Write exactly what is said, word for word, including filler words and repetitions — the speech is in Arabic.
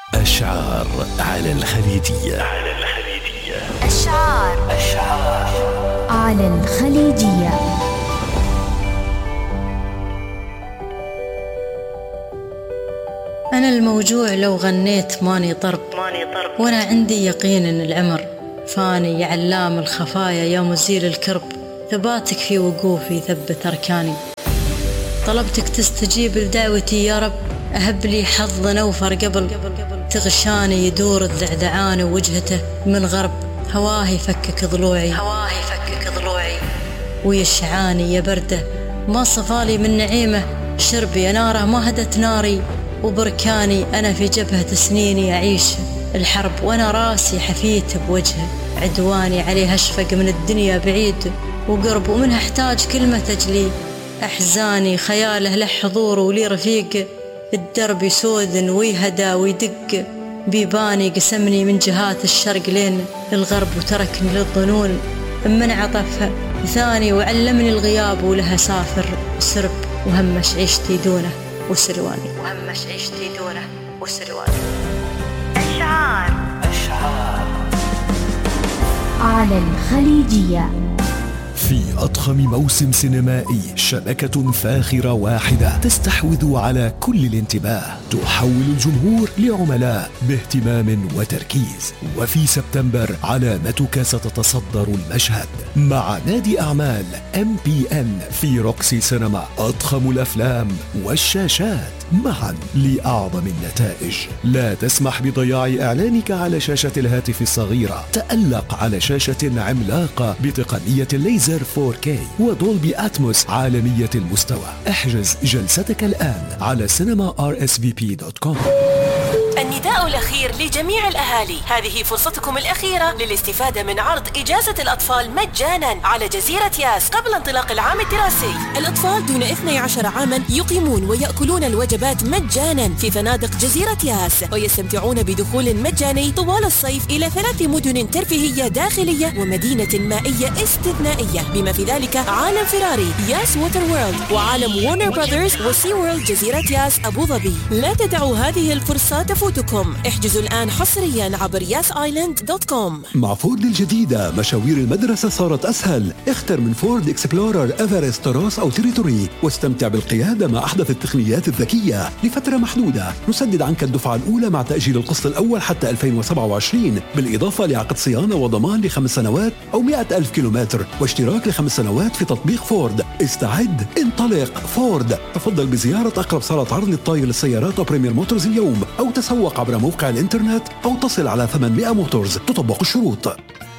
أشعار على الخليجية. على الخليجية. أشعار أشعار على الخليجية. أنا الموجوع لو غنيت ماني طرب، وأنا عندي يقين إن العمر فاني يا علام الخفايا يا مزيل الكرب، ثباتك في وقوفي ثبت أركاني. طلبتك تستجيب لدعوتي يا رب، أهب لي حظ نوفر قبل تغشاني يدور الذعذعان ووجهته من غرب. هواهي فكك ضلوعي هواهي فكك ضلوعي ويشعاني يا برده ما صفالي من نعيمه. شربي ناره ما هدت ناري وبركاني. أنا في جبهة سنيني أعيش الحرب وأنا راسي حفيت بوجهه. عدواني عليه أشفق من الدنيا بعيد وقرب، ومنها احتاج كلمة تجلي أحزاني. خياله له حضور ولي رفيق الدرب يسوذن ويهدى ويدق بيباني. قسمني من جهات الشرق لين الغرب وتركني للظنون من عطفها ثاني، وعلمني الغياب ولها سافر سرب. وهمش عيشتي دونه وسلواني وهمش عيشتي دونه وسلواني. أشعار أشعار على الخليجية. في أضخم موسم سينمائي، شبكة فاخرة واحدة تستحوذ على كل الانتباه، تحول الجمهور لعملاء باهتمام وتركيز. وفي سبتمبر علامتك ستتصدر المشهد مع نادي أعمال إم بي إن في روكسي سينما. أضخم الأفلام والشاشات معا لأعظم النتائج. لا تسمح بضياع إعلانك على شاشة الهاتف الصغيرة، تألق على شاشة عملاقة بتقنية الليزر فور كي ودولبي أتموس عالمية المستوى. احجز جلستك الآن على سينما آر إس في بي دوت كوم. النداء الأخير لجميع الأهالي، هذه فرصتكم الأخيرة للاستفادة من عرض إجازة الأطفال مجانا على جزيرة ياس قبل انطلاق العام الدراسي. الأطفال دون اثني عشر عاما يقيمون ويأكلون الوجبات مجانا في فنادق جزيرة ياس، ويستمتعون بدخول مجاني طوال الصيف إلى ثلاث مدن ترفيهية داخلية ومدينة مائية استثنائية، بما في ذلك عالم فيراري ياس ووتر وورلد، وعالم وورنر براذرز وسي وورلد جزيرة ياس أبو ظبي. لا تدعوا هذه الفرصة تفوتكم. احجزوا الآن حصريا عبر ياس آيلاند دوت كوم. مع فورد الجديدة مشاوير المدرسة صارت أسهل. اختر من فورد إكسبلورر، إيفرست، تراس أو تيريتوري واستمتع بالقيادة مع أحدث التقنيات الذكية. لفترة محدودة نسدد عنك الدفعة الأولى مع تأجيل القسط الأول حتى ألفين وسبعة وعشرين، بالإضافة لعقد صيانة وضمان لخمس سنوات أو مئة ألف كيلومتر، واشتراك لخمس سنوات في تطبيق فورد. استعد، انطلق. فورد. تفضل بزيارة أقرب صالة عرض للطائر للسيارات أو بريمير موتورز اليوم، أو تسوق عبر موقع الإنترنت، أو تصل على ثمانمئة موتورز. تطبق الشروط.